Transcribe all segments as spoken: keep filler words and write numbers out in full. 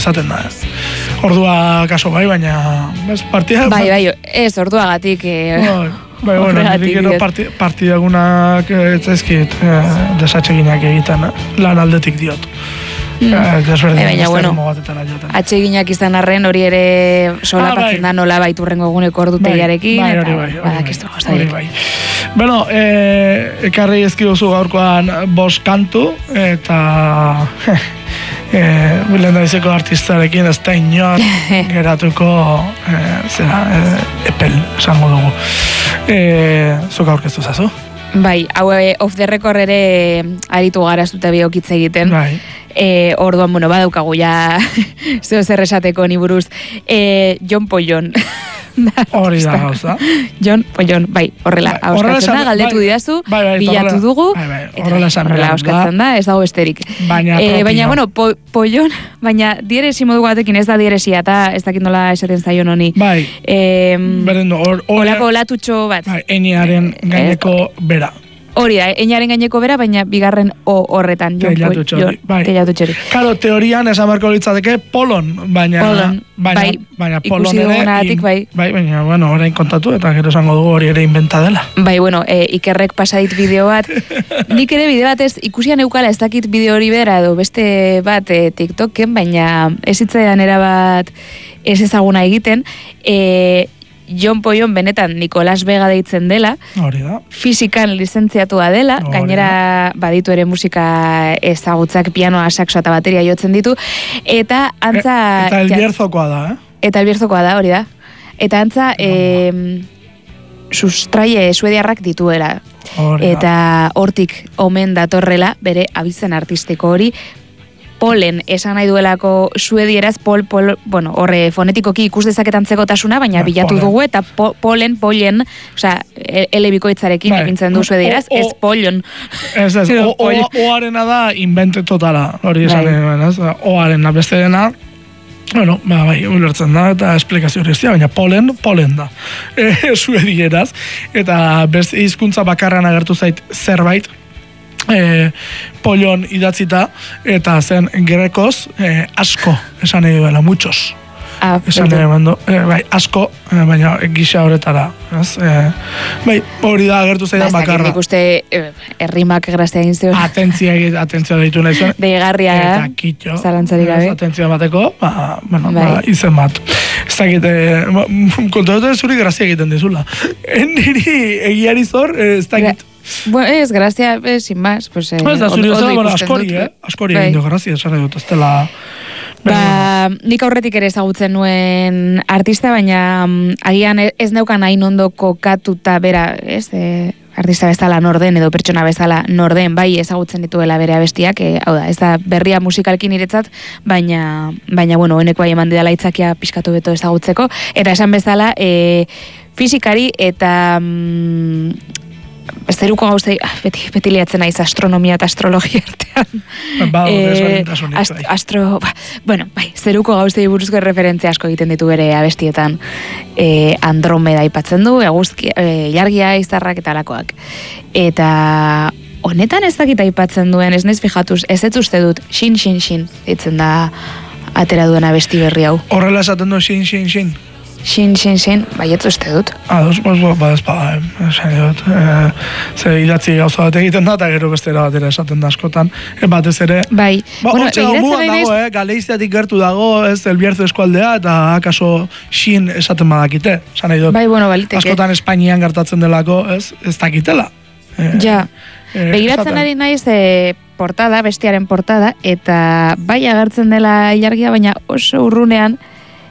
zaten da. Ordua kaso bai, baina ez partida... Bai, bai, ez orduagatik... Eh, bai, bai, bueno, nik gero parti, partidagunak ez zaizkit eh, desatxeginak egiten, eh? Lan aldetik diot. Mm. Eh, desberdin, baina, bueno, atxeginak izan arren hori ere solapatzen ah, bai. Da nola baitu urrengo eguneko ordutegiarekin. Bai, hori bai, hori bai. Bueno, eh, ekarri ezkiduzu gaurkoan bost kantu, eta... Eh, lehen da izeko artistarekin ez da inor geratuko eh, zera, eh, epel, esango dugu. Eh, Zuk aurkeztu zazu? Bai, hau off the record ere aritu gara zuta biokitze egiten. Bai. Eh, orduan, bueno, badaukagu ja zeo zer esateko ni buruz. Eh, Jon Pollon. Hori da gauza. Jon Pollon, bai, horrela, bai, auskatzen da, galdetu bai, didazu, bai, bai, bilatu dugu, bai, bai, horrela, horrela auskatzen da, ez dago besterik. Baina, eh, baina bueno, po, Pollon, baina dieresi modu batekin ez da dieresia, eta ez dakit nola esaten zaion honi. Bai, eh, berendo, or, or, olako olatutxo bat. Bai, eniaren gaineko bera. Hori da, einaren gaineko bera, baina bigarren o horretan. Teilatu txori. Bai. Teilatu txori. Karo, teorian esan marko litzateke polon, baina... Polon, baina, bai, baina polon ikusi dugunatik, bai. Bai, baina, bueno, orain kontatu, eta gero esango dugu hori ere inventa dela. Bai, bueno, e, Ikerrek pasadit bideo bat. Nik ere bideo bat ez, ikusian eukala ez dakit bideo hori bera, edo beste bat e, TikToken, baina ez hitzaidan erabat ez ezaguna egiten. E, Jon Pollon benetan Nicolas Vega deitzen dela, hori da. Fizikan lizentziatua dela, hori gainera baditu ere musika ezagutzak, pianoa, saxoa eta bateria jotzen ditu, eta antza... E, eta elbierzokoa da, eh? Eta elbierzokoa da, hori da. Eta antza, e, sustraie suediarrak dituela. Hori eta hortik omen datorrela, bere abizen artistiko hori, Polen esan nahi duelako suedieraz, pol, pol, bueno, horre fonetikoki ikus dezaketan zegotasuna, baina bai, bilatu polen. Dugu, eta po, polen, polen, osea, elebikoitzarekin bai. Egintzen du suedieraz, o, o, ez polen. Ez ez, oarena da invente totala, hori esan bai. Ez, oarena beste dena, bueno, ba, bai, ulertzen da, eta esplikazio hori baina polen, polen da, e, suedieraz, eta beste hizkuntza bakarran agertu zait zerbait, E, Pollon idatzita eta zen grekoz e, asko esan nahi duela, muchos ah, esan nahi mando, e, bai, asko e, baina gisa horretara e, bai, hori da agertu zaidan ba, bakarra nik uste errimak grazia egin zuen atentzia, atentzia deitu nahi zuen deigarria eta kitxo zalantzarik gabe atentzia bateko ba, bueno, bai. ba, izen bat ez dakit kontuetan zuri grazia egiten dizula niri egiari zor ez dakit bueno, ez, grazia, eh, sin más, pues... Eh, ez da, zuri ez da, bueno, askori, eh? Askori egin du, grazia, esan dut, ez dela... Ba, nik aurretik ere ezagutzen nuen artista, baina um, agian ez neukan hain ondo kokatuta bera, ez, eh, artista bezala norden edo pertsona bezala norden, bai ezagutzen dituela bere abestiak, eh, hau da, ez da berria musikalkin niretzat, baina, baina, bueno, honeko bai eman didala itzakia pixkatu beto ezagutzeko, eta esan bezala, eh, fizikari eta... Mm, zeruko gauzei, ah, beti, beti liatzen naiz astronomia eta astrologia artean. Ba, e, ast, astro, ba, bueno, bai, zeruko gauzei buruzko referentzia asko egiten ditu bere abestietan. E, Andromeda aipatzen du, eguzki, e, jargia, izarrak eta alakoak. Eta honetan ez dakit aipatzen duen, ez naiz fijatuz, ez ez uste dut, xin, xin, xin, ditzen da atera duen abesti berri hau. Horrela esaten du xin, xin, xin. Xin, xin, xin, baietzu uste dut. Ah, dos, bos, ba, ez bada, esan dut. E, ze idatzi gauza bat egiten da, eta gero bestera batera esaten da askotan. E, batez ere... Bai. Ba, bueno, hortxe mugan dago, eh? Galeiziatik gertu dago, ez, Elbierzo eskualdea, eta akaso xin esaten badakite. Esan dut. Bai, bueno, baliteke. Askotan Espainian gertatzen delako, ez, ez dakitela. E, ja. E, Begiratzen ari naiz e, portada, bestiaren portada, eta bai agertzen dela ilargia, baina oso urrunean...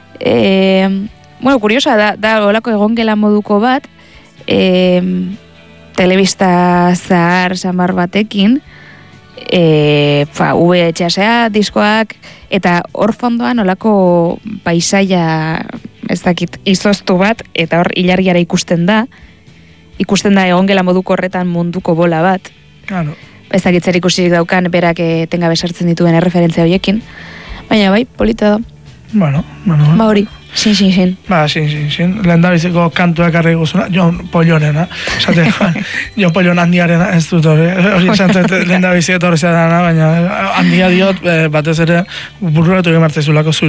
E, Bueno, kuriosa da, da olako egongela moduko bat, e, telebista zahar samar batekin, e, fa, V H S-a, diskoak, eta hor fondoan olako paisaia, ez dakit, izoztu bat, eta hor ilargiara ikusten da, ikusten da egongela moduko horretan munduko bola bat. Claro. Ez dakit zer ikusirik daukan, berak etenga besartzen dituen erreferentzia horiekin, baina bai, polita da. Bueno, bueno. Ba hori. Sin, sin, sin. Ba, sin, sin, sin. Lehen da biziko kantuak arri guzuna, Jon Pollonena. Zate, Jon Pollon handiarena, ez dut hori. Hori zantzat, lehen da biziko horrezia dana, baina handia diot, batez ere, bururatu gemartzezulako zure.